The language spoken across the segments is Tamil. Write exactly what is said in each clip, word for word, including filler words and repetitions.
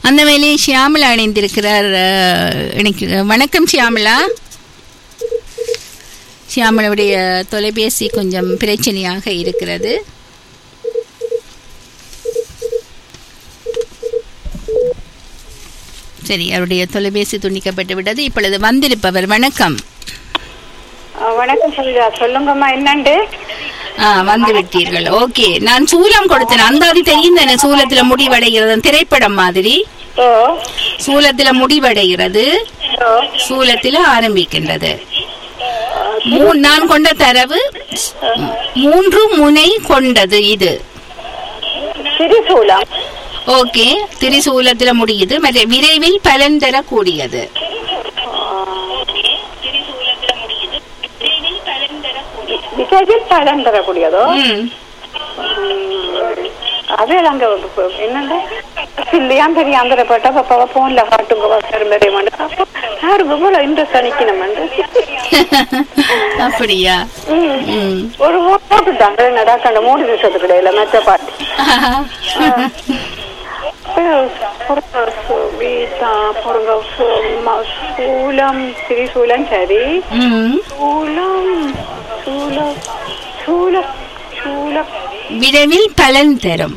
அந்த வேலையை ஷியாமலா இணைந்திருக்கிறார். எனக்கு வணக்கம் ஷியாமலா. ஷியாமலாவுடைய தொலைபேசி கொஞ்சம் பிரச்சனையாக இருக்கிறது. சரி, அவருடைய தொலைபேசி துண்டிக்கப்பட்டு விட்டது. இப்பொழுது வந்திருப்பவர் வணக்கம். வணக்கம் சொல்லுங்க, சொல்லுங்கம்மா என்னண்டு. ஆ, வந்து விட்டீர்கள். ஓகே, நான் சூலம் கொடுத்தேன். அந்தாதி தெரியும் தானே, சூலத்துல முடிவடைகிறது திரைப்படம் மாதிரி. சூலத்துல முடிவடைகிறது, சூலத்துல ஆரம்பிக்கின்றது. நான் கொண்ட தரவு மூன்று முனை கொண்டது இது. திரிசூலம். ஓகே, திரிசூலத்துல முடியுது. மற்ற விரைவில் பலன் தரக்கூடியது. விரைவில் பலன் தரக்கூடியதோ அதே அங்க என்னங்க இல்லையா பெரிய அந்த போட்டா பாப்பாவை போன்ல காட்டுங்க யாருங்க போல இன்ட்ரெஸ்ட் அணிக்கணும். அப்படியா? ஒரு போட்டுட்டாங்க நடக்காண்ட மூணு வருஷத்துக்கு இடையில மெச்ச பாட்டு சூலம் திரிசூலம். சரி, சூலம் சூலம் சூலம் சூலம் விரைவில் பலன் தரும்.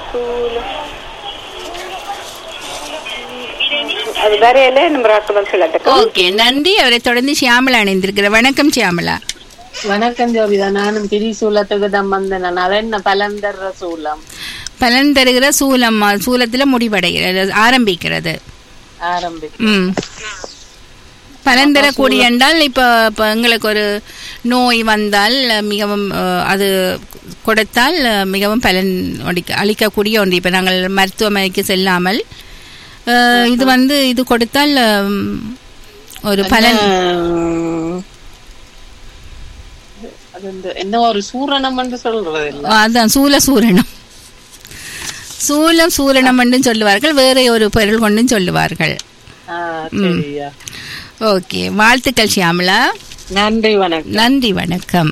அது வரையில நம்ம சொல்லட்டும். ஓகே, நன்றி. அவரை தொடர்ந்து ஷியாமலா இணைந்திருக்கிற. வணக்கம் ஷியாமலா. வணக்கம் ஜோபிதா. நானும் திரிசூலத்துக்கு தான் வந்தேன். அது என்ன பலன் தர்ற சூலம்? பலன் தருகிற சூலம், சூலத்துல முடிவடைகிறது, ஆரம்பிக்கிறது. ம் பலன் தரக்கூடிய என்றால் இப்போ இப்போ எங்களுக்கு ஒரு நோய் வந்தால் மிகவும் அது கொடுத்தால் மிகவும் பலன் அளிக்க அளிக்கக்கூடிய ஒன்று. இப்போ நாங்கள் மருத்துவமனைக்கு செல்லாமல் இது வந்து இது கொடுத்தால் ஒரு பலன். என்ன ஒரு சூரணம் என்று சொல்றது? அதான் சூல சூரணம். சூலம் சூரணம் என்றும் சொல்லுவார்கள், வேற ஒரு பொருள் கொண்டும் சொல்லுவார்கள். ஓகே, வாழ்த்துக்கள் ஷியாமலா. நன்றி, வணக்கம். நன்றி, வணக்கம்.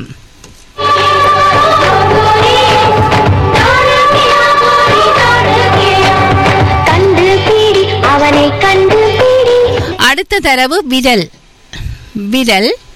அடுத்த தரவு விரல். விரல்